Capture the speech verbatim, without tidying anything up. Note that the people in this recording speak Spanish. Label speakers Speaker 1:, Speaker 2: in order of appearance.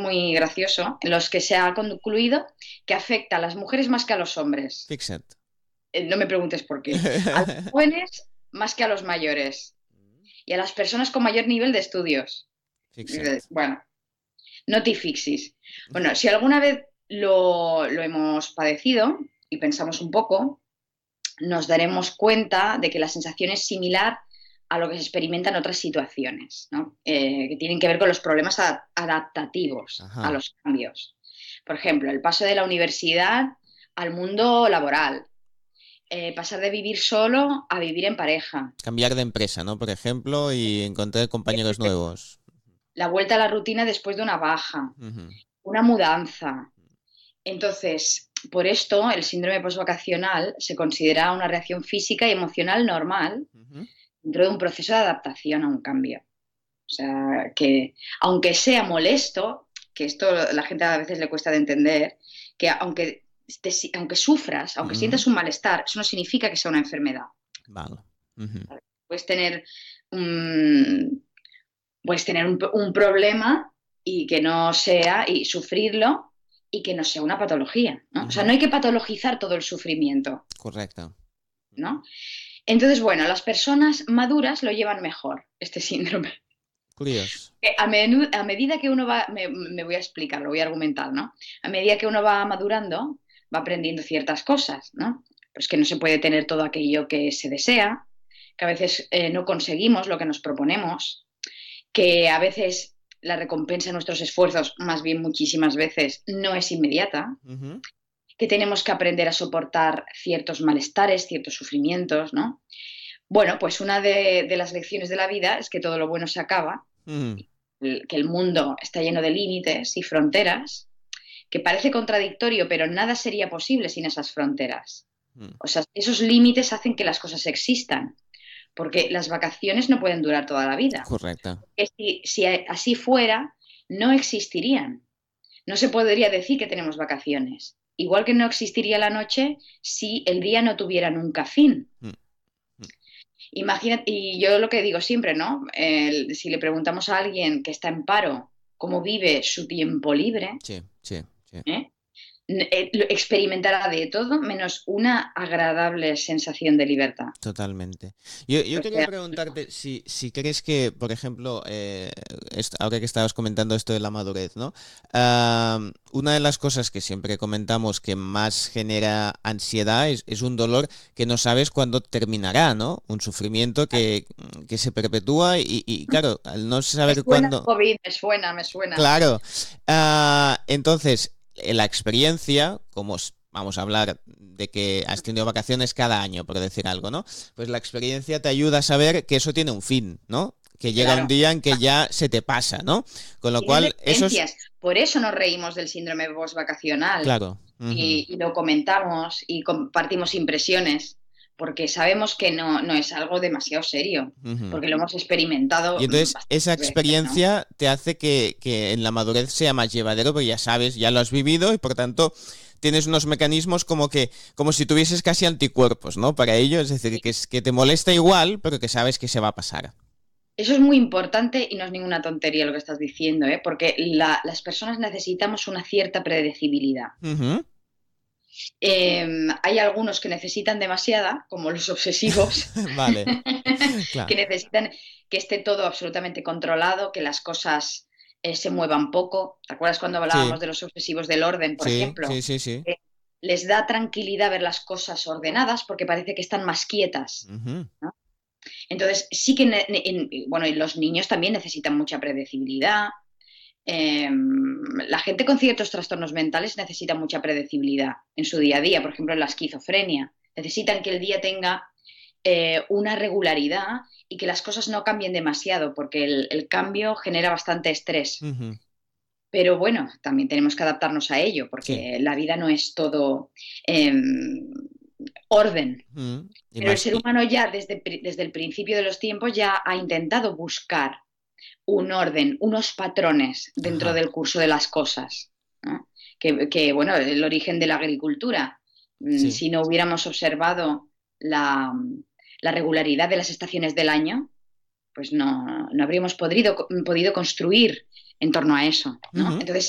Speaker 1: muy gracioso, en los que se ha concluido que afecta a las mujeres más que a los hombres.
Speaker 2: Fixa't.
Speaker 1: Eh, no me preguntes por qué. A los jóvenes más que a los mayores. Y a las personas con mayor nivel de estudios.
Speaker 2: Fixa't.
Speaker 1: Bueno, no te fixis. Bueno, si alguna vez lo, lo hemos padecido y pensamos un poco, nos daremos cuenta de que la sensación es similar a lo que se experimenta en otras situaciones, ¿no? Eh, que tienen que ver con los problemas a- adaptativos
Speaker 2: Ajá.
Speaker 1: a los cambios. Por ejemplo, el paso de la universidad al mundo laboral, eh, pasar de vivir solo a vivir en pareja,
Speaker 2: Cambiar de empresa, ¿no? Por ejemplo, y encontrar compañeros nuevos.
Speaker 1: la vuelta a la rutina después de una baja,
Speaker 2: Ujú.
Speaker 1: una mudanza. Entonces, por esto, el síndrome postvacacional se considera una reacción física y emocional normal
Speaker 2: Ujú.
Speaker 1: dentro de un proceso de adaptación a un cambio. O sea, que aunque sea molesto, que esto la gente a veces le cuesta de entender, que aunque, te- aunque sufras, aunque
Speaker 2: Ujú.
Speaker 1: sientas un malestar, eso no significa que sea una enfermedad.
Speaker 2: Vale. Ujú.
Speaker 1: Puedes tener un, puedes tener un, un problema y que no sea, y sufrirlo y que no sea una patología, ¿no? O sea, no
Speaker 2: Ujú.
Speaker 1: hay que patologizar todo el sufrimiento,
Speaker 2: Correcto.
Speaker 1: ¿no? Entonces, bueno, las personas maduras lo llevan mejor, este síndrome.
Speaker 2: Curioso.
Speaker 1: Que A, menu- a medida que uno va, me, me voy a explicar, lo voy a argumentar, ¿no? A medida que uno va madurando, va aprendiendo ciertas cosas, ¿no? Pues que no se puede tener todo aquello que se desea, que a veces eh, no conseguimos lo que nos proponemos, que a veces la recompensa de nuestros esfuerzos, más bien muchísimas veces, no es inmediata,
Speaker 2: Ujú.
Speaker 1: que tenemos que aprender a soportar ciertos malestares, ciertos sufrimientos, ¿no? Bueno, pues una de, de las lecciones de la vida es que todo lo bueno se acaba,
Speaker 2: Ujú.
Speaker 1: que el mundo está lleno de límites y fronteras, que parece contradictorio, pero nada sería posible sin esas fronteras.
Speaker 2: Ujú.
Speaker 1: O sea, esos límites hacen que las cosas existan, porque las vacaciones no pueden durar toda la vida.
Speaker 2: Correcto.
Speaker 1: Que si, si así fuera, no existirían. No se podría decir que tenemos vacaciones. Igual que no existiría la noche si el día no tuviera nunca fin.
Speaker 2: Mm, mm.
Speaker 1: Imagina, y yo lo que digo siempre, ¿no? El- si le preguntamos a alguien que está en paro cómo vive su tiempo libre,
Speaker 2: Sí, sí, sí.
Speaker 1: ¿eh? N- eh, lo- experimentará de todo menos una agradable sensación de libertad.
Speaker 2: Totalmente. Yo, yo
Speaker 1: O
Speaker 2: quería
Speaker 1: sea,
Speaker 2: preguntarte si, si crees que, por ejemplo, eh, est- ahora que estabas comentando esto de la madurez, ¿no? Ah, una de las cosas que siempre comentamos que más genera ansiedad es, es un dolor que no sabes cuándo terminará, ¿no? Un sufrimiento que, que se perpetúa y, y, claro, al no
Speaker 1: me
Speaker 2: saber
Speaker 1: suena el
Speaker 2: cuándo.
Speaker 1: COVID, me suena, me suena.
Speaker 2: Claro. Ah, entonces, eh, la experiencia, como s- vamos a hablar de que has tenido vacaciones cada año, por decir algo, ¿no? Pues la experiencia te ayuda a saber que eso tiene un fin, ¿no? Que llega un
Speaker 1: Claro.
Speaker 2: día en que ya se te pasa, ¿no? Con lo
Speaker 1: Tiene
Speaker 2: cual, eso es,
Speaker 1: referencias. Por eso nos reímos del síndrome postvacacional
Speaker 2: claro. Ujú.
Speaker 1: y, y lo comentamos y compartimos impresiones, porque sabemos que no, no es algo demasiado serio,
Speaker 2: Ujú.
Speaker 1: porque lo hemos experimentado
Speaker 2: Y
Speaker 1: mm,
Speaker 2: entonces esa
Speaker 1: bastantes veces, ¿no?
Speaker 2: experiencia te hace que, que en la madurez sea más llevadero, porque ya sabes, ya lo has vivido y por tanto tienes unos mecanismos como que, como si tuvieses casi anticuerpos, ¿no? Para ello, es decir, que, es, que te molesta igual, pero que sabes que se va a pasar.
Speaker 1: Eso es muy importante y no es ninguna tontería lo que estás diciendo, ¿eh? Porque la- las personas necesitamos una cierta predecibilidad.
Speaker 2: Ujú.
Speaker 1: Eh, hay algunos que necesitan demasiada, como los obsesivos,
Speaker 2: Vale, claro.
Speaker 1: que necesitan que esté todo absolutamente controlado, que las cosas eh, se muevan poco. ¿Te acuerdas cuando
Speaker 2: Sí,
Speaker 1: hablábamos de los obsesivos del orden, por
Speaker 2: sí,
Speaker 1: ejemplo?
Speaker 2: sí, sí, sí.
Speaker 1: Eh, les da tranquilidad ver las cosas ordenadas porque parece que están más quietas,
Speaker 2: Ujú.
Speaker 1: ¿no? Entonces, sí que, ne- ne- en- bueno, y los niños también necesitan mucha predecibilidad. Eh, la gente con ciertos trastornos mentales necesita mucha predecibilidad en su día a día, por ejemplo, en la esquizofrenia. Necesitan que el día tenga eh, una regularidad y que las cosas no cambien demasiado, porque el, el cambio genera bastante estrés.
Speaker 2: Ujú.
Speaker 1: Pero bueno, también tenemos que adaptarnos a ello,
Speaker 2: Sí.
Speaker 1: porque la vida no es todo eh, orden.
Speaker 2: Ujú. Y
Speaker 1: Pero el
Speaker 2: más.
Speaker 1: ser
Speaker 2: Y-
Speaker 1: humano ya desde, desde el principio de los tiempos ya ha intentado buscar un orden, unos patrones dentro
Speaker 2: Ajá.
Speaker 1: del curso de las cosas, ¿no? Que, que, bueno, el origen de la agricultura, mm,
Speaker 2: Sí.
Speaker 1: si no hubiéramos observado la, la regularidad de las estaciones del año, pues no, no habríamos podido, podido construir en torno a eso, ¿no?
Speaker 2: Ujú.
Speaker 1: Entonces,